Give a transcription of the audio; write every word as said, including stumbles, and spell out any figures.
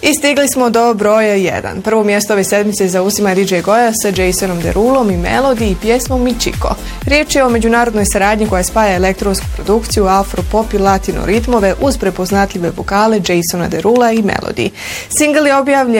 I stigli smo do broja jedan. Prvo mjesto ove sedmice zauzima D J Goja sa Jasonom Derulom i Melody i pjesmom Michiko. Riječ je o međunarodnoj saradnji koja spaja elektronsku produkciju, afro-pop i latino ritmove uz prepoznatljive vokale Jasona Derula i Melody. Single je objavljen